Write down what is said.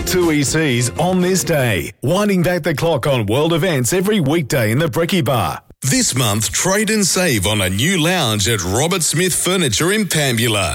2 ECs on this day, winding back the clock on world events every weekday in the Brekkie Bar. This month, trade and save on a new lounge at Robert Smith Furniture in Pambula.